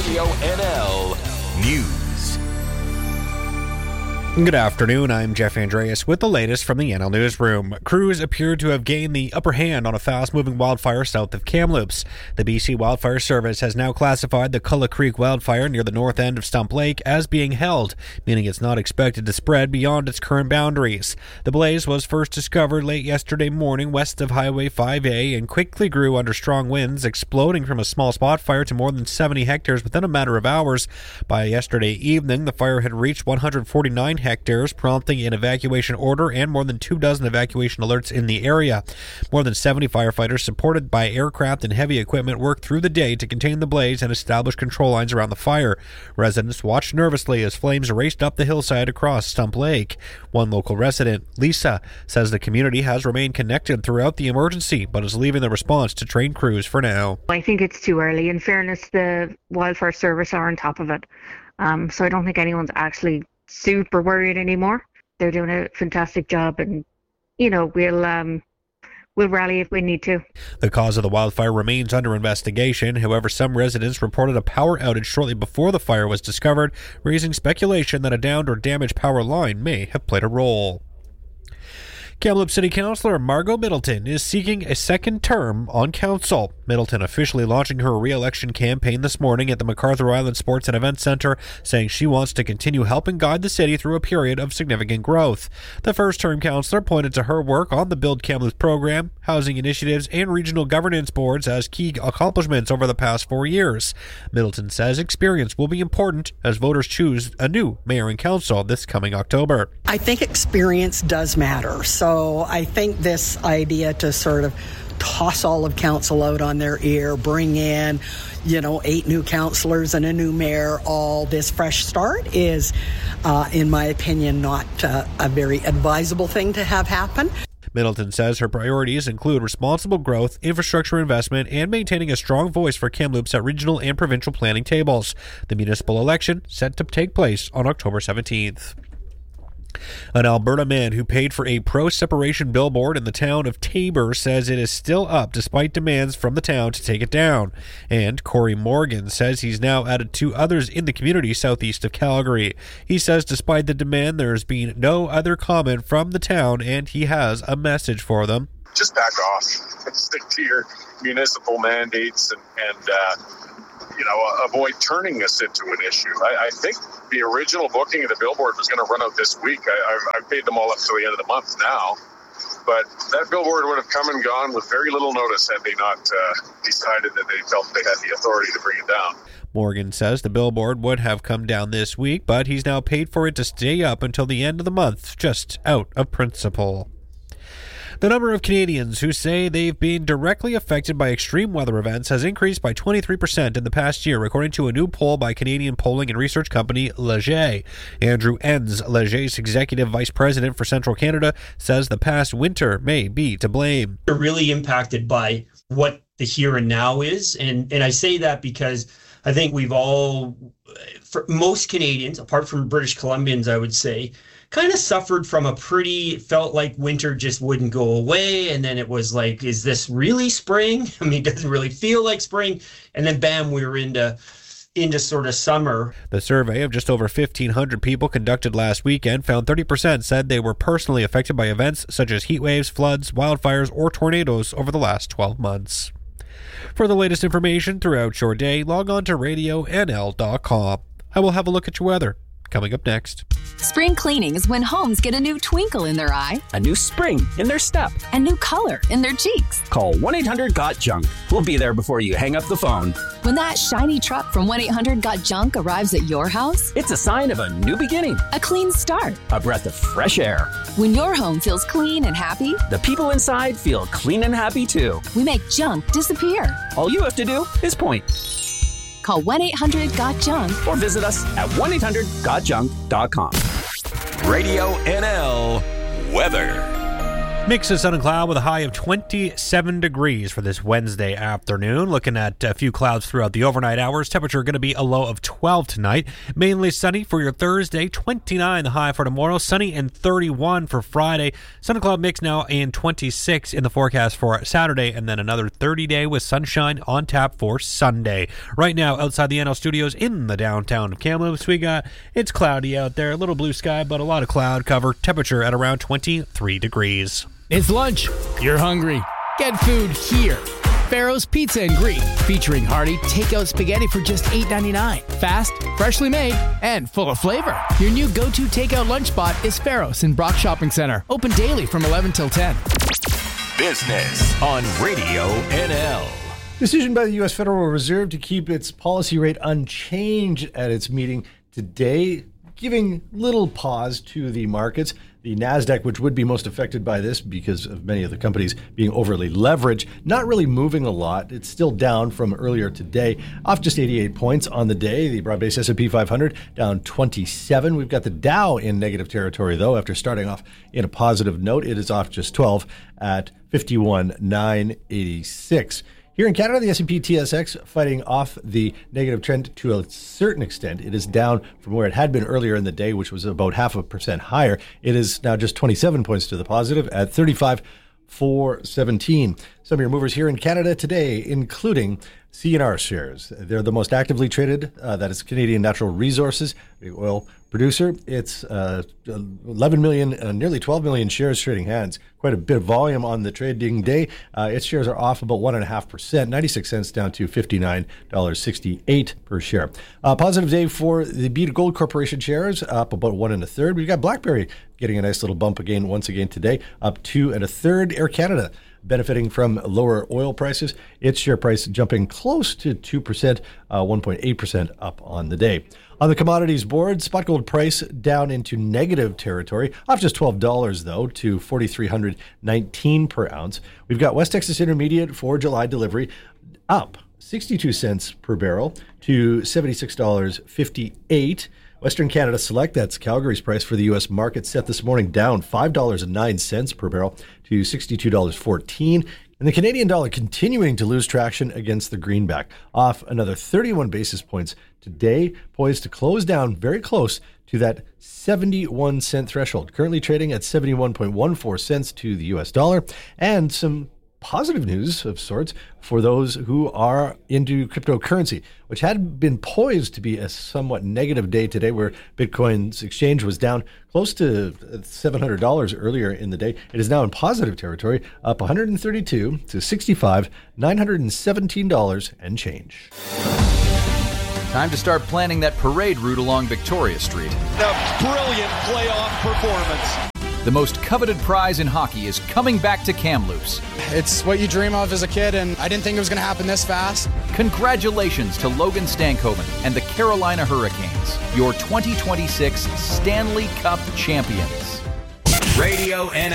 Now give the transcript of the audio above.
Radio NL News. Good afternoon, I'm Jeff Andreas with the latest from the NL Newsroom. Crews appear to have gained the upper hand on a fast-moving wildfire south of Kamloops. The BC Wildfire Service has now classified the Culloch Creek wildfire near the north end of Stump Lake as being held, meaning it's not expected to spread beyond its current boundaries. The blaze was first discovered late yesterday morning west of Highway 5A and quickly grew under strong winds, exploding from a small spot fire to more than 70 hectares within a matter of hours. By yesterday evening, the fire had reached 149 hectares, prompting an evacuation order and more than 24 evacuation alerts in the area. More than 70 firefighters, supported by aircraft and heavy equipment, worked through the day to contain the blaze and establish control lines around the fire. Residents watched nervously as flames raced up the hillside across Stump Lake. One local resident, Lisa, says the community has remained connected throughout the emergency, but is leaving the response to trained crews for now. I think it's too early. In fairness, the wildfire service are on top of it. So I don't think anyone's actually super worried anymore. They're doing a fantastic job, and we'll rally if we need to. The cause of the wildfire remains under investigation. However, some residents reported a power outage shortly before the fire was discovered, raising speculation that a downed or damaged power line may have played a role. Kamloops City Councillor Margot Middleton is seeking a second term on council. Middleton officially launching her re-election campaign this morning at the MacArthur Island Sports and Events Centre, saying she wants to continue helping guide the city through a period of significant growth. The first-term councillor pointed to her work on the Build Kamloops program, housing initiatives, and regional governance boards as key accomplishments over the past 4 years. Middleton says experience will be important as voters choose a new mayor and council this coming October. I think experience does matter. So I think this idea to sort of toss all of council out on their ear, bring in, 8 new councillors and a new mayor, all this fresh start is, in my opinion, not a very advisable thing to have happen. Middleton says her priorities include responsible growth, infrastructure investment, and maintaining a strong voice for Kamloops at regional and provincial planning tables. The municipal election set to take place on October 17th. An Alberta man who paid for a pro-separation billboard in the town of Taber says it is still up despite demands from the town to take it down. And Corey Morgan says he's now added 2 others in the community southeast of Calgary. He says despite the demand, there's been no other comment from the town, and he has a message for them. Just back off. Stick to your municipal mandates and avoid turning this into an issue. I think the original booking of the billboard was going to run out this week. I've paid them all up to the end of the month now. But that billboard would have come and gone with very little notice had they not decided that they felt they had the authority to bring it down. Morgan says the billboard would have come down this week, but he's now paid for it to stay up until the end of the month, just out of principle. The number of Canadians who say they've been directly affected by extreme weather events has increased by 23% in the past year, according to a new poll by Canadian polling and research company Leger. Andrew Enns, Leger's executive vice president for Central Canada, says the past winter may be to blame. They're really impacted by what the here and now is, and I say that because I think we've all, for most Canadians, apart from British Columbians, I would say, kind of suffered from felt like winter just wouldn't go away. And then it was like, is this really spring? I mean, it doesn't really feel like spring. And then bam, we were into sort of summer. The survey of just over 1,500 people conducted last weekend found 30% said they were personally affected by events such as heat waves, floods, wildfires, or tornadoes over the last 12 months. For the latest information throughout your day, log on to radionl.com. I will have a look at your weather coming up next. Spring cleaning is when homes get a new twinkle in their eye, a new spring in their step, a new color in their cheeks. Call 1-800-GOT-JUNK. We'll be there before you hang up the phone. When that shiny truck from 1-800-GOT-JUNK arrives at your house, it's a sign of a new beginning, a clean start, a breath of fresh air. When your home feels clean and happy, the people inside feel clean and happy too. We make junk disappear. All you have to do is point. Call 1-800-GOT-JUNK or visit us at 1-800-GOT-JUNK.com. Radio NL Weather. Mix of sun and cloud with a high of 27 degrees for this Wednesday afternoon. Looking at a few clouds throughout the overnight hours. Temperature going to be a low of 12 tonight. Mainly sunny for your Thursday. 29 the high for tomorrow. Sunny and 31 for Friday. Sun and cloud mix now in 26 in the forecast for Saturday. And then another 30-day with sunshine on tap for Sunday. Right now outside the NL Studios in the downtown of Kamloops, it's cloudy out there. A little blue sky, but a lot of cloud cover. Temperature at around 23 degrees. It's lunch. You're hungry. Get food here. Pharaoh's Pizza and Greek, featuring hearty takeout spaghetti for just $8.99. Fast, freshly made, and full of flavor. Your new go-to takeout lunch spot is Pharaoh's in Brock Shopping Center. Open daily from 11 till 10. Business on Radio NL. Decision by the U.S. Federal Reserve to keep its policy rate unchanged at its meeting today, giving little pause to the markets. The NASDAQ, which would be most affected by this because of many of the companies being overly leveraged, not really moving a lot. It's still down from earlier today, off just 88 points on the day. The broad-based S&P 500 down 27. We've got the Dow in negative territory, though, after starting off in a positive note. It is off just 12 at 51,986. Here in Canada, the S&P TSX fighting off the negative trend to a certain extent. It is down from where it had been earlier in the day, which was about 0.5% higher. It is now just 27 points to the positive at 35,417. Some of your movers here in Canada today, including CNR shares. They're the most actively traded. That is Canadian Natural Resources, the oil producer. It's 11 million, nearly 12 million shares trading hands. Quite a bit of volume on the trading day. Its shares are off about 1.5%, 96 cents down to $59.68 per share. Positive day for the Beta Gold Corporation shares, up about 1 1/3. We've got BlackBerry getting a nice little bump once again today, up 2 1/3. Air Canada benefiting from lower oil prices. Its share price jumping close to 2%, 1.8% up on the day. On the commodities board, spot gold price down into negative territory, off just $12 though to $4,319 per ounce. We've got West Texas Intermediate for July delivery up 62 cents per barrel to $76.58. Western Canada Select, that's Calgary's price for the U.S. market, set this morning down $5.09 per barrel to $62.14. And the Canadian dollar continuing to lose traction against the greenback, off another 31 basis points today, poised to close down very close to that 71 cent threshold, currently trading at 71.14 cents to the U.S. dollar. And some positive news of sorts for those who are into cryptocurrency, which had been poised to be a somewhat negative day today, where Bitcoin's exchange was down close to $700 earlier in the day. It is now in positive territory, up 132 to $65,917 and change. Time to start planning that parade route along Victoria Street. A brilliant playoff performance. The most coveted prize in hockey is coming back to Kamloops. It's what you dream of as a kid, and I didn't think it was going to happen this fast. Congratulations to Logan Stankoven and the Carolina Hurricanes, your 2026 Stanley Cup champions. Radio NL.